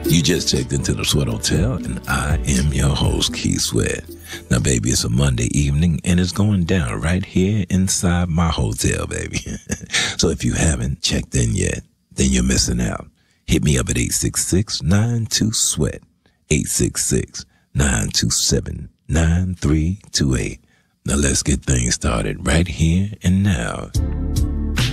You just checked into the Sweat Hotel, and I am your host, Keith Sweat. Now, baby, it's a Monday evening, and it's going down right here inside my hotel, baby. So if you haven't checked in yet, then you're missing out. Hit me up at 866-92-SWEAT, 866-927-9328. Now, let's get things started right here and now.